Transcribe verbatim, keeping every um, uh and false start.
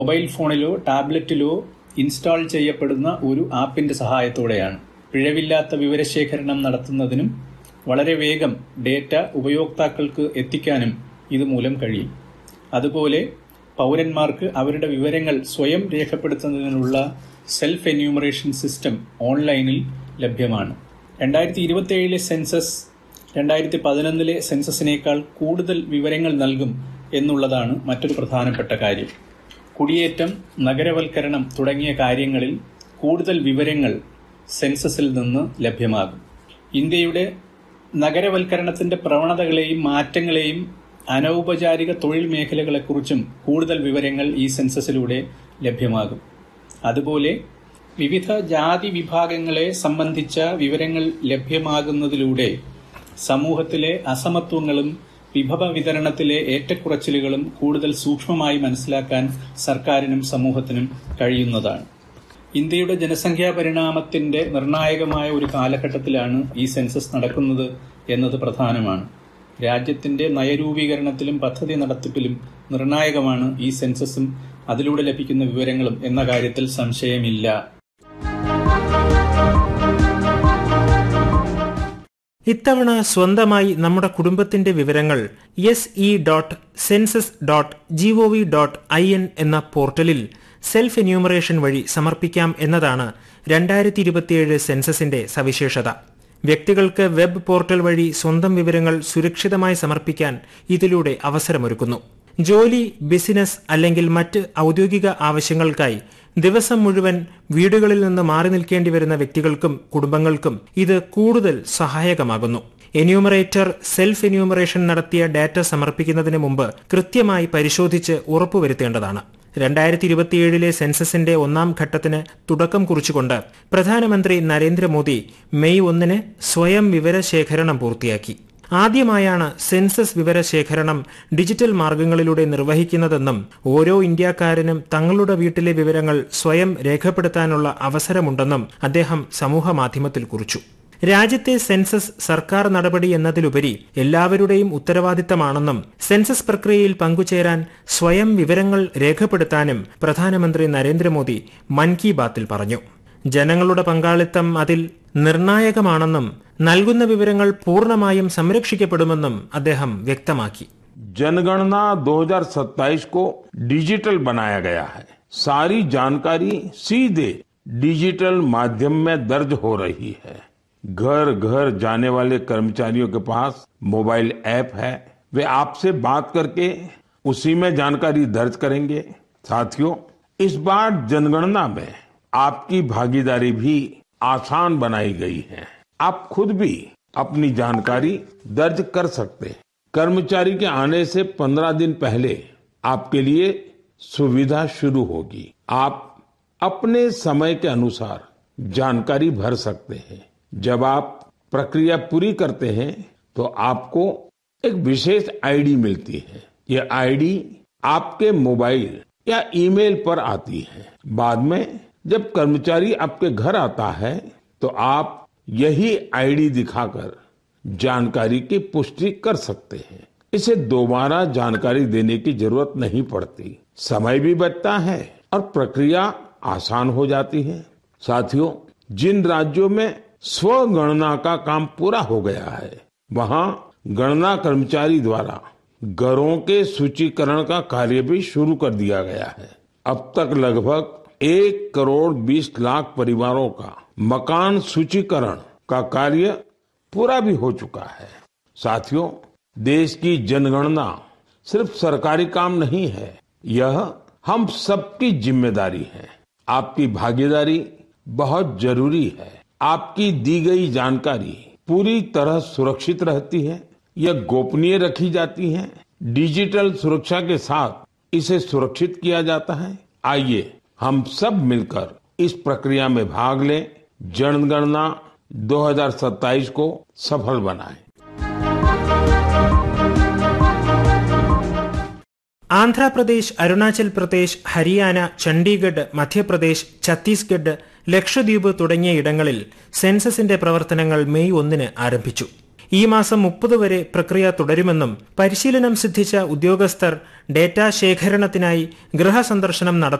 Mobile ഫോണിലോ ടാബ്ലറ്റിലോ install ചെയ്യപ്പെടുന്ന ഒരു ആപ്പിന്റെ സഹായത്തോടെയാണ്. പിഴവില്ലാത്ത വിവരശേഖരണം നടത്തുന്നതിനും വളരെ വേഗം ഡേറ്റ ഉപയോക്താക്കൾക്ക് എത്തിക്കാനും ഇതുമൂലം കഴിയും. അതുപോലെ പൗരന്മാർക്ക് അവരുടെ വിവരങ്ങൾ സ്വയം രേഖപ്പെടുത്തുന്നതിനുള്ള സെൽഫ് എന്യൂമറേഷൻ സിസ്റ്റം ഓൺലൈനിൽ ലഭ്യമാണ്. രണ്ടായിരത്തി ഇരുപത്തിയേഴിലെ സെൻസസ് രണ്ടായിരത്തി പതിനൊന്നിലെ സെൻസസിനേക്കാൾ കൂടുതൽ വിവരങ്ങൾ നൽകും എന്നുള്ളതാണ് മറ്റൊരു പ്രധാനപ്പെട്ട കാര്യം. കുടിയേറ്റം, നഗരവൽക്കരണം തുടങ്ങിയ കാര്യങ്ങളിൽ കൂടുതൽ വിവരങ്ങൾ സെൻസസിൽ നിന്ന് ലഭ്യമാകും. ഇന്ത്യയുടെ നഗരവൽക്കരണത്തിന്റെ പ്രവണതകളെയും മാറ്റങ്ങളെയും അനൗപചാരിക തൊഴിൽ മേഖലകളെക്കുറിച്ചും കൂടുതൽ വിവരങ്ങൾ ഈ സെൻസസിലൂടെ ലഭ്യമാകും. അതുപോലെ വിവിധ ജാതി വിഭാഗങ്ങളെ സംബന്ധിച്ച വിവരങ്ങൾ ലഭ്യമാകുന്നതിലൂടെ സമൂഹത്തിലെ അസമത്വങ്ങളും വിഭവ വിതരണത്തിലെ ഏറ്റക്കുറച്ചിലുകളും കൂടുതൽ സൂക്ഷ്മമായി മനസ്സിലാക്കാൻ സർക്കാരിനും സമൂഹത്തിനും കഴിയുന്നതാണ്. ഇന്ത്യയുടെ ജനസംഖ്യാ പരിണാമത്തിന്റെ നിർണായകമായ ഒരു കാലഘട്ടത്തിലാണ് ഈ സെൻസസ് നടക്കുന്നത് എന്നത് പ്രധാനമാണ്. രാജ്യത്തിന്റെ നയരൂപീകരണത്തിലും പദ്ധതി നടത്തിപ്പിലും നിർണായകമാണ് ഈ സെൻസസും അതിലൂടെ ലഭിക്കുന്ന വിവരങ്ങളും എന്ന കാര്യത്തിൽ സംശയമില്ല. ഇത്തവണ സ്വന്തമായി നമ്മുടെ കുടുംബത്തിന്റെ വിവരങ്ങൾ S E dot census dot G O V dot I N എന്ന പോർട്ടലിൽ സെൽഫ് എന്യൂമറേഷൻ വഴി സമർപ്പിക്കാം എന്നതാണ് രണ്ടായിരത്തി ഇരുപത്തിയേഴ് സെൻസസിന്റെ സവിശേഷത. വ്യക്തികൾക്ക് വെബ് പോർട്ടൽ വഴി സ്വന്തം വിവരങ്ങൾ സുരക്ഷിതമായി സമർപ്പിക്കാൻ ഇതിലൂടെ അവസരമൊരുക്കുന്നു. ജോലി, ബിസിനസ് അല്ലെങ്കിൽ മറ്റ് ഔദ്യോഗിക ആവശ്യങ്ങൾക്കായി ദിവസം മുഴുവൻ വീടുകളിൽ നിന്ന് മാറി നിൽക്കേണ്ടി വരുന്ന വ്യക്തികൾക്കും കുടുംബങ്ങൾക്കും ഇത് കൂടുതൽ സഹായകമാകുന്നു. എന്യൂമറേറ്റർ സെൽഫ് എന്യൂമറേഷൻ നടത്തിയ ഡാറ്റ സമർപ്പിക്കുന്നതിന് മുമ്പ് കൃത്യമായി പരിശോധിച്ച് ഉറപ്പുവരുത്തേണ്ടതാണ്. രണ്ടായിരത്തി ഇരുപത്തിയേഴിലെ സെൻസസിന്റെ ഒന്നാം ഘട്ടത്തിന് തുടക്കം കുറിച്ചുകൊണ്ട് പ്രധാനമന്ത്രി നരേന്ദ്രമോദി മെയ് ഒന്നിന് സ്വയം വിവരശേഖരണം പൂർത്തിയാക്കി. ആദ്യമായാണ് സെൻസസ് വിവരശേഖരണം ഡിജിറ്റൽ മാർഗങ്ങളിലൂടെ നിർവഹിക്കുന്നതെന്നും ഓരോ ഇന്ത്യക്കാരനും തങ്ങളുടെ വീട്ടിലെ വിവരങ്ങൾ സ്വയം രേഖപ്പെടുത്താനുള്ള അവസരമുണ്ടെന്നും അദ്ദേഹം സമൂഹമാധ്യമത്തിൽ കുറിച്ചു. രാജ്യത്തെ സെൻസസ് സർക്കാർ നടപടി എന്നതിലുപരി എല്ലാവരുടെയും ഉത്തരവാദിത്തമാണെന്നും സെൻസസ് പ്രക്രിയയിൽ പങ്കുചേരാൻ സ്വയം വിവരങ്ങൾ രേഖപ്പെടുത്താനും പ്രധാനമന്ത്രി നരേന്ദ്രമോദി മൻ കി ബാത്തിൽ പറഞ്ഞു. ജനങ്ങളുടെ പങ്കാളിത്തം അതിൽ നിർണായകമാണെന്നും നൽകുന്ന വിവരങ്ങൾ പൂർണ്ണമായും സംരക്ഷിക്കപ്പെടുമെന്നും അദ്ദേഹം വ്യക്തമാക്കി. जनगणना दो हज़ार सत्ताईस को डिजिटल बनाया गया है. सारी जानकारी सीधे डिजिटल माध्यम में दर्ज हो रही है. घर घर जाने वाले कर्मचारियों के पास मोबाइल ऐप है. वे आपसे बात करके उसी में जानकारी दर्ज करेंगे. साथियों, इस बार जनगणना में आपकी भागीदारी भी आसान बनाई गई है. आप खुद भी अपनी जानकारी दर्ज कर सकते हैं. कर्मचारी के आने से पंद्रह दिन पहले आपके लिए सुविधा शुरू होगी. आप अपने समय के अनुसार जानकारी भर सकते हैं. जब आप प्रक्रिया पूरी करते हैं तो आपको एक विशेष आईडी मिलती है. ये आईडी आपके मोबाइल या ईमेल पर आती है. बाद में जब कर्मचारी आपके घर आता है तो आप यही आईडी दिखाकर जानकारी की पुष्टि कर सकते हैं. इसे दोबारा जानकारी देने की जरूरत नहीं पड़ती. समय भी बचता है और प्रक्रिया आसान हो जाती है. साथियों, जिन राज्यों में स्वगणना का काम पूरा हो गया है वहां गणना कर्मचारी द्वारा घरों के सूचीकरण का कार्य भी शुरू कर दिया गया है. अब तक लगभग एक करोड़ बीस लाख परिवारों का मकान सूचीकरण का कार्य पूरा भी हो चुका है. साथियों, देश की जनगणना सिर्फ सरकारी काम नहीं है, यह हम सबकी जिम्मेदारी है. आपकी भागीदारी बहुत जरूरी है. आपकी दी गई जानकारी पूरी तरह सुरक्षित रहती है, यह गोपनीय रखी जाती है. डिजिटल सुरक्षा के साथ इसे सुरक्षित किया जाता है. आइए हम सब मिलकर इस प्रक्रिया में भाग लें. जनगणना दो हज़ार सत्ताईस को सफल बनाएं. ആന്ധ്രാപ്രദേശ്, അരുണാചൽ പ്രദേശ്, ഹരിയാന, ചണ്ഡീഗഡ്, മധ്യപ്രദേശ്, ഛത്തീസ്ഗഡ്, ലക്ഷദ്വീപ് തുടങ്ങിയ ഇടങ്ങളിൽ സെൻസസിന്റെ പ്രവർത്തനങ്ങൾ മെയ് ഒന്നിന് ആരംഭിച്ചു. ഈ മാസം മുപ്പത് വരെ പ്രക്രിയ തുടരുമെന്നും പരിശീലനം സിദ്ധിച്ച ഉദ്യോഗസ്ഥർ ഡേറ്റ ശേഖരണത്തിനായി ഗൃഹസന്ദർശനം നടത്തും